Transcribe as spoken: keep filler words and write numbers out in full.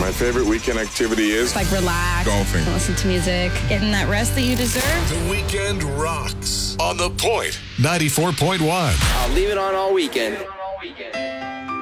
My favorite weekend activity is like relax, golfing, listen to music, getting that rest that you deserve. The Weekend rocks on The Point ninety-four point one. I'll leave it on all weekend.